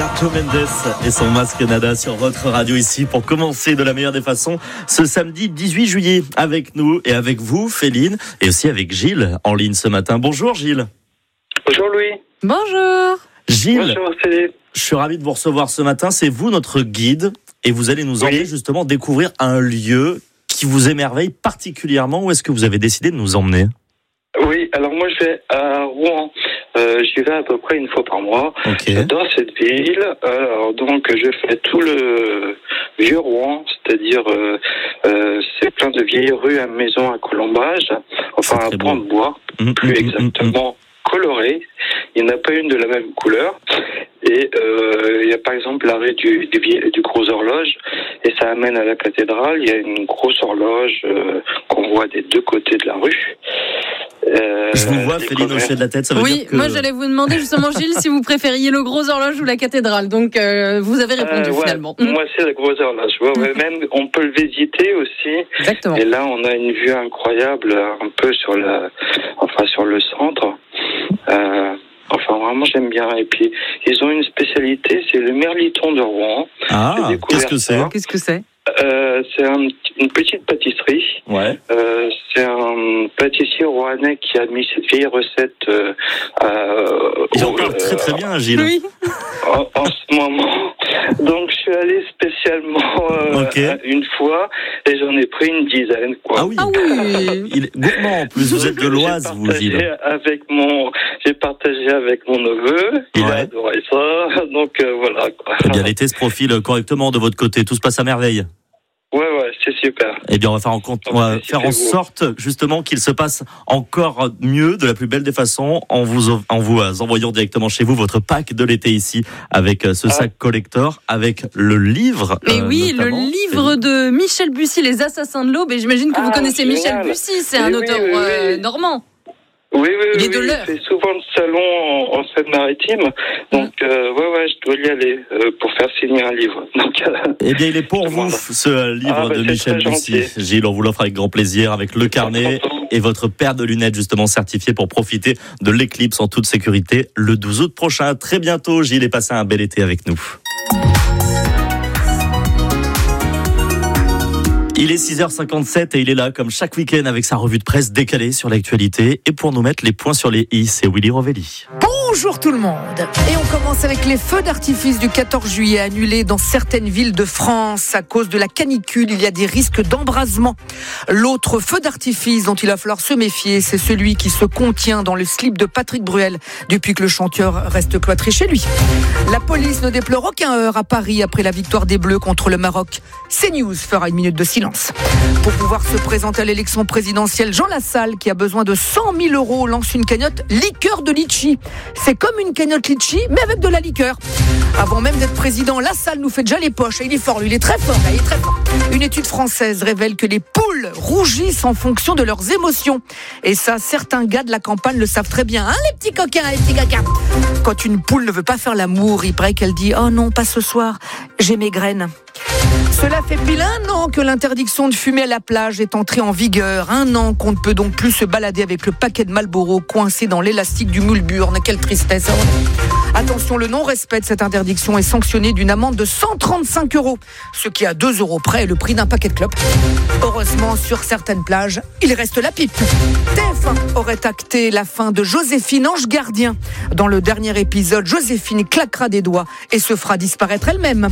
Shawn Mendes et son masque Nada sur votre radio ici pour commencer de la meilleure des façons ce samedi 18 juillet avec nous et avec vous Féline et aussi avec Gilles en ligne ce matin. Bonjour Gilles. Bonjour Louis. Bonjour. Gilles. Bonjour Philippe. Je suis ravi de vous recevoir ce matin. C'est vous notre guide et vous allez nous emmener justement découvrir un lieu qui vous émerveille particulièrement. Où est-ce que vous avez décidé de nous emmener ? Oui, alors moi je vais à Rouen. J'y vais à peu près une fois par mois. Okay. J'adore cette ville. Alors donc je fais tout le vieux Rouen, c'est-à-dire c'est plein de vieilles rues à maisons à colombage, enfin à pans de bois, plus exactement colorées. Il n'y en a pas une de la même couleur. Et il y a par exemple la rue du Gros Horloge, et ça amène à la cathédrale. Il y a une grosse horloge qu'on voit des deux côtés de la rue. Je vous vois, Féline, hocher de la tête, ça veut dire que... moi j'allais vous demander justement, Gilles, si vous préfériez le Gros Horloge ou la cathédrale. Donc vous avez répondu finalement. Moi c'est le Gros Horloge. Ouais, même on peut le visiter aussi. Exactement. Et là on a une vue incroyable, un peu sur le centre. Enfin, vraiment, j'aime bien. Et puis, ils ont une spécialité, c'est le merliton de Rouen. Ah, qu'est-ce que c'est ? C'est une petite pâtisserie. Ouais. C'est un pâtissier rouennais qui a mis cette vieille recette. Ils en parlent très très bien, Gilles. Oui. En ce moment. Donc, je suis allé spécialement une fois et j'en ai pris une dizaine. Quoi. Ah oui. Il est gourmand en plus. Vous êtes de l'Oise, vous, Gilles. J'ai partagé avec mon neveu. Il a adoré ça. Donc, voilà. Quoi. Eh bien, l'été se profile correctement de votre côté. Tout se passe à merveille. Ouais, c'est super. Eh bien, on va faire en sorte, justement, qu'il se passe encore mieux, de la plus belle des façons, en vous envoyant directement chez vous votre pack de l'été ici, avec ce sac collector, avec le livre. Mais oui, le livre de Michel Bussy, Les Assassins de l'Aube. Et j'imagine que vous connaissez Michel Bussy, c'est un auteur normand. Oui, il est de l'heure. C'est souvent le salon en Seine-Maritime. Donc, je dois y aller pour faire signer un livre. Donc, eh bien, il est pour vous, ce livre de Michel Bussy. Gilles, on vous l'offre avec grand plaisir, avec le carnet et votre paire de lunettes, justement, certifiées pour profiter de l'éclipse en toute sécurité le 12 août prochain. À très bientôt, Gilles, et passez un bel été avec nous. Il est 6h57 et il est là comme chaque week-end avec sa revue de presse décalée sur l'actualité. Et pour nous mettre les points sur les i, c'est Willy Rovelli. Bonjour tout le monde. Et on commence avec les feux d'artifice du 14 juillet annulés dans certaines villes de France à cause de la canicule. Il y a des risques d'embrasement. L'autre feu d'artifice dont il va falloir se méfier, c'est celui qui se contient dans le slip de Patrick Bruel depuis que le chanteur reste cloîtré chez lui. La police ne déplore aucun heurt à Paris après la victoire des Bleus contre le Maroc. CNews fera une minute de silence. Pour pouvoir se présenter à l'élection présidentielle, Jean Lassalle, qui a besoin de 100 000 €, lance une cagnotte liqueur de litchi. C'est comme une cagnotte litchi, mais avec de la liqueur. Avant même d'être président, Lassalle nous fait déjà les poches. Et il est fort, lui, il est très fort. Une étude française révèle que les poules rougissent en fonction de leurs émotions. Et ça, certains gars de la campagne le savent très bien. Hein, les petits coquins. Quand une poule ne veut pas faire l'amour, il paraît qu'elle dit « Oh non, pas ce soir, j'ai mes graines ». Cela fait pile 1 an que l'interdiction de fumer à la plage est entrée en vigueur. 1 an qu'on ne peut donc plus se balader avec le paquet de Marlboro coincé dans l'élastique du moule-burne. Quelle tristesse. Attention, le non-respect de cette interdiction est sanctionné d'une amende de 135 €, ce qui à 2 € près est le prix d'un paquet de clopes. Heureusement, sur certaines plages, il reste la pipe. TF1 aurait acté la fin de Joséphine, ange gardien. Dans le dernier épisode, Joséphine claquera des doigts et se fera disparaître elle-même.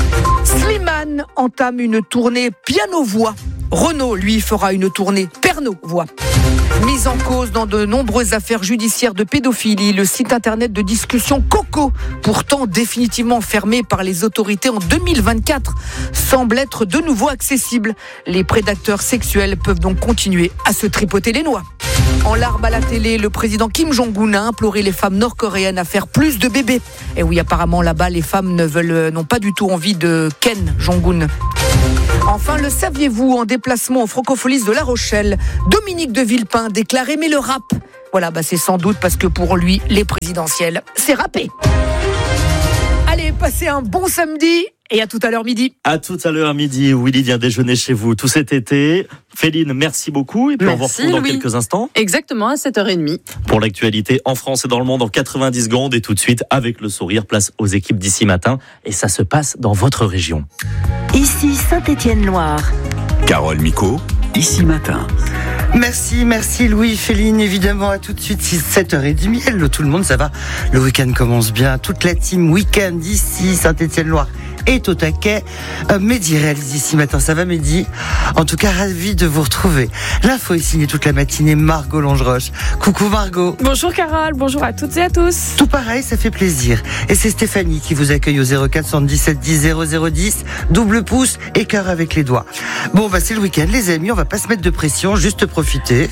Slimane entame une tournée piano-voix. Renaud, lui, fera une tournée perno-voix. Mise en cause dans de nombreuses affaires judiciaires de pédophilie, le site internet de discussion Coco, pourtant définitivement fermé par les autorités en 2024, semble être de nouveau accessible. Les prédateurs sexuels peuvent donc continuer à se tripoter les noix. En larmes à la télé, le président Kim Jong-un a imploré les femmes nord-coréennes à faire plus de bébés. Et oui, apparemment là-bas, les femmes n'ont pas du tout envie de Ken Jong-un. Enfin, le saviez-vous, en déplacement au Francofolis de La Rochelle, Dominique de Villepin déclare aimer le rap. Voilà, c'est sans doute parce que pour lui, les présidentielles, c'est rappé. Allez, passez passez un bon samedi. Et à tout à l'heure midi. À tout à l'heure midi, Willy vient déjeuner chez vous tout cet été. Féline, merci beaucoup. Et puis on vous retrouve dans quelques instants. Exactement, à 7h30. Pour l'actualité en France et dans le monde en 90 secondes. Et tout de suite, avec le sourire, place aux équipes d'ici matin. Et ça se passe dans votre région. Ici Saint-Étienne-Loire. Carole Micot, ici matin. Merci Louis, Féline, évidemment, à tout de suite, 7h30. Hello tout le monde, ça va? Le week-end commence bien, toute la team week-end ici, Saint-Étienne-Loire est au taquet. Mehdi réalise ici matin, ça va Mehdi? En tout cas, ravi de vous retrouver. L'info est signée toute la matinée, Margot Longeroche. Coucou Margot. Bonjour Carole, bonjour à toutes et à tous. Tout pareil, ça fait plaisir. Et c'est Stéphanie qui vous accueille au 04 77 10 0010, double pouce et cœur avec les doigts. Bon, c'est le week-end les amis, on va pas se mettre de pression, juste profiter.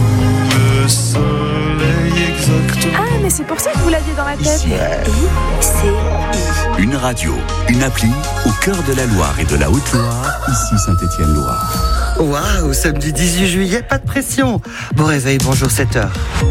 Ah, mais c'est pour ça que vous l'aviez dans la tête. Une radio, une appli au cœur de la Loire et de la Haute-Loire, ici Saint-Étienne-Loire. Waouh, samedi 18 juillet, pas de pression. Bon réveil, bonjour 7h.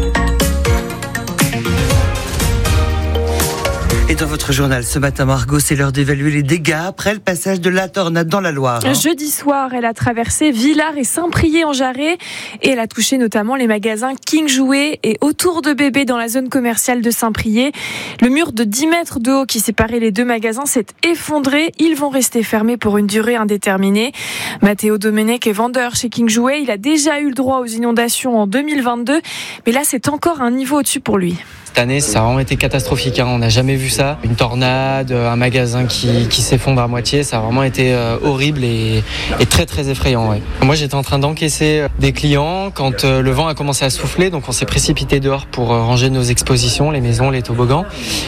Et dans votre journal ce matin, Margot, c'est l'heure d'évaluer les dégâts après le passage de la tornade dans la Loire. Jeudi soir, elle a traversé Villars et Saint-Priest-en-Jarret et elle a touché notamment les magasins King Jouet et Autour de Bébé dans la zone commerciale de Saint-Priest. Le mur de 10 mètres de haut qui séparait les deux magasins s'est effondré. Ils vont rester fermés pour une durée indéterminée. Matteo Domenech est vendeur chez King Jouet. Il a déjà eu le droit aux inondations en 2022, mais là c'est encore un niveau au-dessus pour lui. Cette année, ça a vraiment été catastrophique. On n'a jamais vu ça. Une tornade, un magasin qui s'effondre à moitié, ça a vraiment été horrible et très très effrayant. Ouais. Moi, j'étais en train d'encaisser des clients quand le vent a commencé à souffler, donc on s'est précipité dehors pour ranger nos expositions, les maisons, les toboggans.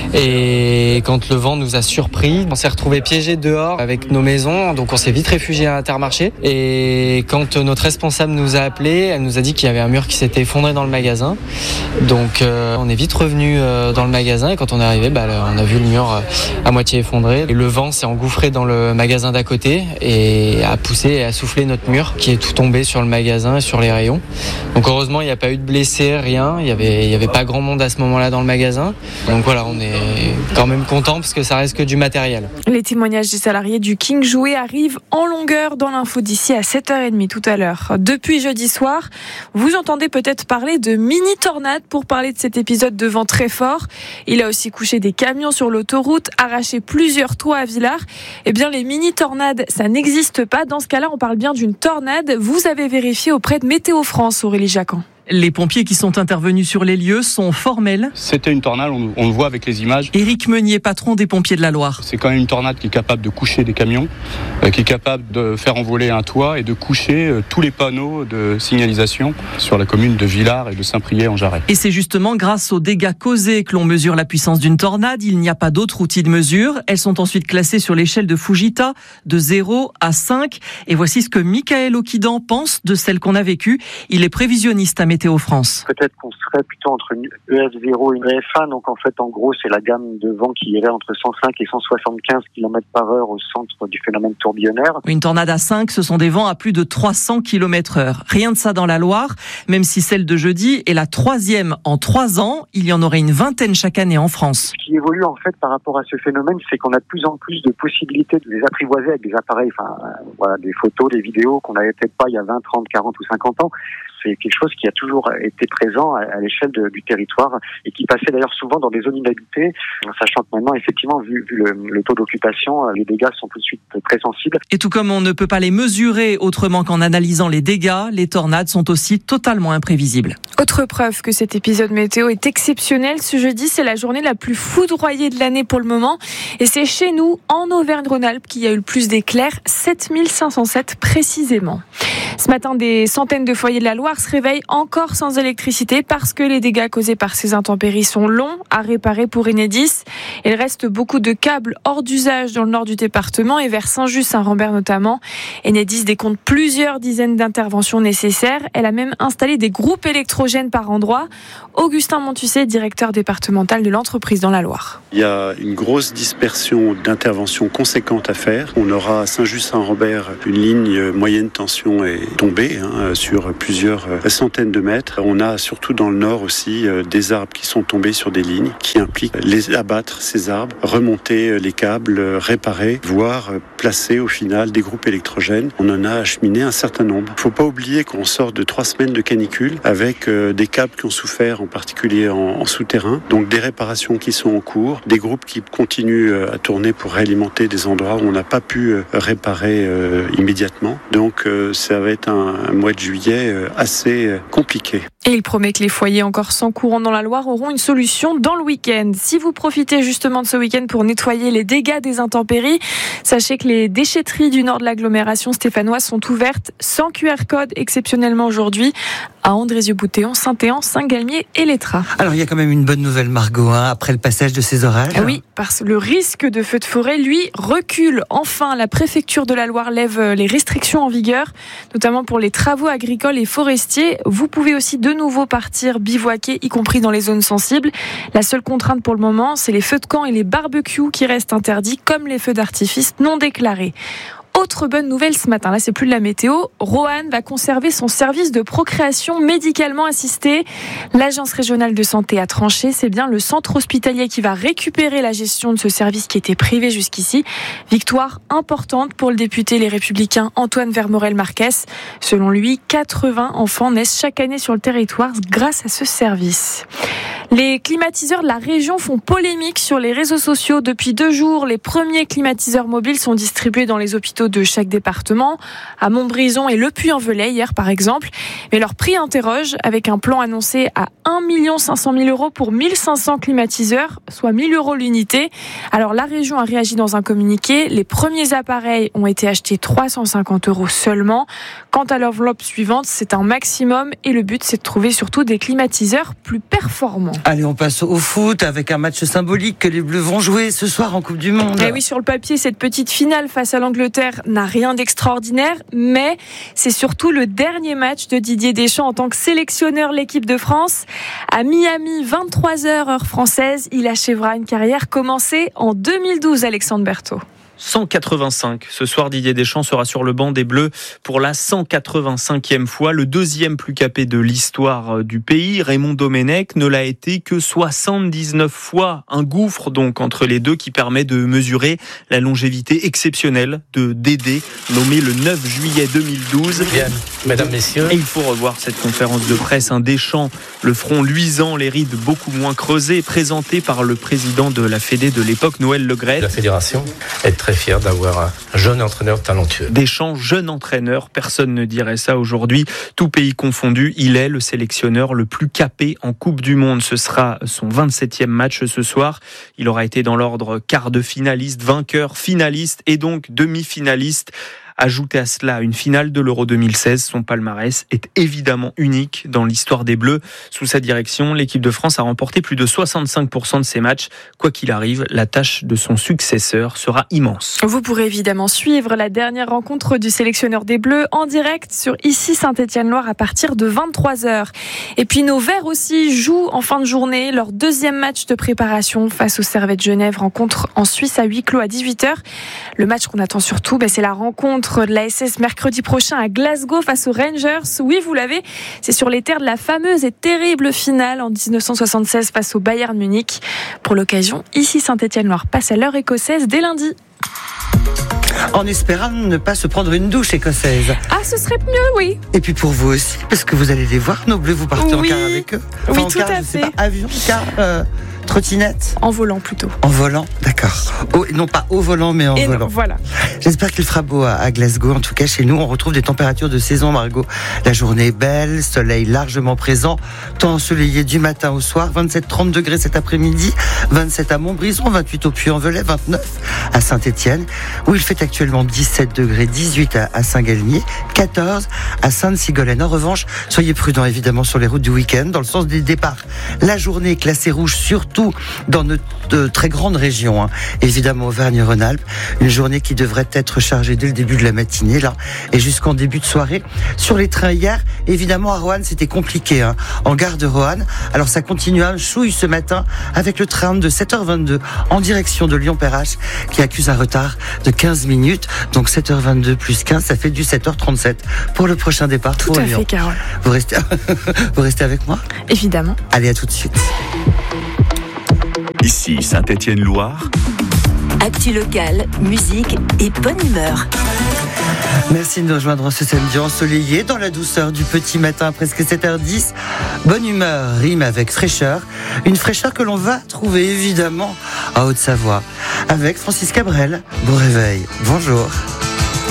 Et quand le vent nous a surpris, on s'est retrouvés piégés dehors avec nos maisons, donc on s'est vite réfugiés à Intermarché. Et quand notre responsable nous a appelés, elle nous a dit qu'il y avait un mur qui s'était effondré dans le magasin. Donc on est vite revenu dans le magasin et quand on est arrivé, on a vu le mur à moitié effondré et le vent s'est engouffré dans le magasin d'à côté et a poussé et a soufflé notre mur qui est tout tombé sur le magasin et sur les rayons. Donc heureusement il n'y a pas eu de blessés, rien, il y avait pas grand monde à ce moment-là dans le magasin. Donc voilà, on est quand même content parce que ça reste que du matériel. Les témoignages des salariés du King Jouet arrivent en longueur dans l'info d'ici à 7h30 tout à l'heure. Depuis jeudi soir, vous entendez peut-être parler de mini-tornade pour parler de cet épisode de vent très fort. Il a aussi couché des camions sur l'autoroute, arraché plusieurs toits à Villars. Eh bien, les mini-tornades, ça n'existe pas. Dans ce cas-là, on parle bien d'une tornade. Vous avez vérifié auprès de Météo France, Aurélie Jacquan. Les pompiers qui sont intervenus sur les lieux sont formels. C'était une tornade, on le voit avec les images. Éric Meunier, patron des pompiers de la Loire. C'est quand même une tornade qui est capable de coucher des camions, qui est capable de faire envoler un toit et de coucher tous les panneaux de signalisation sur la commune de Villars et de Saint-Priest-en-Jarret. Et c'est justement grâce aux dégâts causés que l'on mesure la puissance d'une tornade. Il n'y a pas d'autre outil de mesure. Elles sont ensuite classées sur l'échelle de Fujita de 0 à 5. Et voici ce que Michael Okidan pense de celle qu'on a vécue. Il est prévisionniste à Météo France. Peut-être qu'on serait plutôt entre une EF0 et une EF1. Donc en fait, en gros, c'est la gamme de vent qui irait entre 105 et 175 km/h au centre du phénomène tourbillonnaire. Une tornade à 5, ce sont des vents à plus de 300 km/h. Rien de ça dans la Loire, même si celle de jeudi est la 3e en 3 ans. Il y en aurait une vingtaine chaque année en France. Ce qui évolue en fait par rapport à ce phénomène, c'est qu'on a de plus en plus de possibilités de les apprivoiser avec des appareils, des photos, des vidéos qu'on n'avait peut-être pas il y a 20, 30, 40 ou 50 ans. C'est quelque chose qui a toujours été présent à l'échelle du territoire et qui passait d'ailleurs souvent dans des zones inhabitées, sachant que maintenant, effectivement, vu le taux d'occupation, les dégâts sont tout de suite très sensibles. Et tout comme on ne peut pas les mesurer autrement qu'en analysant les dégâts, les tornades sont aussi totalement imprévisibles. Autre preuve que cet épisode météo est exceptionnel, ce jeudi, c'est la journée la plus foudroyée de l'année pour le moment. Et c'est chez nous, en Auvergne-Rhône-Alpes, qu'il y a eu le plus d'éclairs, 7507 précisément. Ce matin, des centaines de foyers de la Loire se réveillent encore sans électricité parce que les dégâts causés par ces intempéries sont longs à réparer pour Enedis. Il reste beaucoup de câbles hors d'usage dans le nord du département et vers Saint-Just-Saint-Rambert notamment. Enedis décompte plusieurs dizaines d'interventions nécessaires. Elle a même installé des groupes électrogènes par endroit. Augustin Montusset, directeur départemental de l'entreprise dans la Loire. Il y a une grosse dispersion d'interventions conséquentes à faire. On aura à Saint-Just-Saint-Rambert une ligne moyenne tension est tombée sur plusieurs plusieurs centaines de mètres. On a surtout dans le nord aussi des arbres qui sont tombés sur des lignes qui impliquent les abattre ces arbres, remonter les câbles, réparer, voire placer au final des groupes électrogènes. On en a acheminé un certain nombre. Il ne faut pas oublier qu'on sort de 3 semaines de canicule avec des câbles qui ont souffert, en particulier en souterrain. Donc des réparations qui sont en cours, des groupes qui continuent à tourner pour réalimenter des endroits où on n'a pas pu réparer immédiatement. Donc ça va être un mois de juillet assez compliqué. Et il promet que les foyers encore sans courant dans la Loire auront une solution dans le week-end. Si vous profitez justement de ce week-end pour nettoyer les dégâts des intempéries, sachez que les déchetteries du nord de l'agglomération stéphanoise sont ouvertes sans QR code exceptionnellement aujourd'hui à Andrézieux-Boutéon, Saint-Éan, Saint-Galmier et Letras. Alors il y a quand même une bonne nouvelle, Margot, après le passage de ces orages. Oui, parce que le risque de feu de forêt, lui, recule. Enfin, la préfecture de la Loire lève les restrictions en vigueur, notamment pour les travaux agricoles et forestiers. Vous pouvez aussi de nouveau partir bivouaquer, y compris dans les zones sensibles. La seule contrainte pour le moment, c'est les feux de camp et les barbecues qui restent interdits, comme les feux d'artifice non déclarés. Autre bonne nouvelle ce matin, là c'est plus de la météo, Roanne va conserver son service de procréation médicalement assistée. L'agence régionale de santé a tranché, c'est bien le centre hospitalier qui va récupérer la gestion de ce service qui était privé jusqu'ici. Victoire importante pour le député Les Républicains Antoine Vermorel-Marquès. Selon lui, 80 enfants naissent chaque année sur le territoire grâce à ce service. Les climatiseurs de la région font polémique sur les réseaux sociaux. Depuis 2 jours, les premiers climatiseurs mobiles sont distribués dans les hôpitaux de chaque département, à Montbrison et Le Puy-en-Velay hier par exemple. Mais leur prix interroge avec un plan annoncé à 1 500 000 € pour 1500 climatiseurs, soit 1 000 € l'unité. Alors la région a réagi dans un communiqué. Les premiers appareils ont été achetés 350 € seulement. Quant à l'enveloppe suivante, c'est un maximum et le but c'est de trouver surtout des climatiseurs plus performants. Allez, on passe au foot avec un match symbolique que les Bleus vont jouer ce soir en Coupe du Monde. Et oui, sur le papier, cette petite finale face à l'Angleterre n'a rien d'extraordinaire, mais c'est surtout le dernier match de Didier Deschamps en tant que sélectionneur de l'équipe de France. À Miami, 23h heure française, il achèvera une carrière commencée en 2012, Alexandre Berthaud. 185. Ce soir, Didier Deschamps sera sur le banc des Bleus pour la 185e fois. Le deuxième plus capé de l'histoire du pays, Raymond Domenech, ne l'a été que 79 fois. Un gouffre donc entre les deux qui permet de mesurer la longévité exceptionnelle de Dédé, nommé le 9 juillet 2012. Bien, mesdames, messieurs. Et il faut revoir cette conférence de presse. Un Deschamps, le front luisant, les rides beaucoup moins creusées, présenté par le président de la Fédé de l'époque, Noël Le Graët. La fédération est très fier d'avoir un jeune entraîneur talentueux. Deschamps, jeune entraîneur, personne ne dirait ça aujourd'hui. Tout pays confondu, il est le sélectionneur le plus capé en Coupe du Monde. Ce sera son 27e match ce soir. Il aura été dans l'ordre quart de finaliste, vainqueur, finaliste et donc demi-finaliste. Ajoutez à cela une finale de l'Euro 2016. Son palmarès est évidemment unique dans l'histoire des Bleus. Sous sa direction, l'équipe de France a remporté plus de 65% de ses matchs. Quoi qu'il arrive, la tâche de son successeur sera immense. Vous pourrez évidemment suivre la dernière rencontre du sélectionneur des Bleus en direct sur ici Saint-Étienne-Loire à partir de 23h. Et puis nos Verts aussi jouent en fin de journée leur deuxième match de préparation face au Servette Genève. Rencontre en Suisse à huis clos à 18h. Le match qu'on attend surtout, c'est la rencontre de la SS mercredi prochain à Glasgow face aux Rangers. Oui, vous l'avez, c'est sur les terres de la fameuse et terrible finale en 1976 face au Bayern Munich. Pour l'occasion, ici Saint-Étienne-Loire passe à l'heure écossaise dès lundi. En espérant ne pas se prendre une douche écossaise. Ah, ce serait mieux, oui. Et puis pour vous aussi, parce que vous allez les voir, nos Bleus, vous partez en car avec eux. Enfin, oui, tout à fait. Pas, avion, car... trottinette ? En volant plutôt. En volant, d'accord. Non pas au volant, mais en volant. Non, voilà. J'espère qu'il fera beau à Glasgow. En tout cas, chez nous, on retrouve des températures de saison, Margot. La journée est belle, soleil largement présent, temps ensoleillé du matin au soir. 27-30 degrés cet après-midi, 27 à Montbrison, 28 au Puy-en-Velay, 29 à Saint-Étienne, où il fait actuellement 17 degrés, 18 à Saint-Galmier, 14 à Sainte-Sigolène. En revanche, soyez prudents évidemment sur les routes du week-end, dans le sens des départs. La journée est classée rouge sur surtout dans notre très grande région, hein. Évidemment Auvergne-Rhône-Alpes. Une journée qui devrait être chargée dès le début de la matinée, là, et jusqu'en début de soirée. Sur les trains hier, évidemment à Roanne, c'était compliqué, hein. En gare de Roanne. Alors ça continue un chouille ce matin avec le train de 7h22 en direction de Lyon-Perrache qui accuse un retard de 15 minutes. Donc 7h22 plus 15, ça fait du 7h37 pour le prochain départ pour Lyon. Tout à fait, Carole. Vous restez avec moi ? Évidemment. Allez, à tout de suite. Ici Saint-Étienne-Loire. Actu locale, musique et bonne humeur. Merci de nous rejoindre ce samedi ensoleillé dans la douceur du petit matin, presque 7h10. Bonne humeur rime avec fraîcheur. Une fraîcheur que l'on va trouver évidemment en Haute-Savoie avec Francis Cabrel. Bon réveil. Bonjour.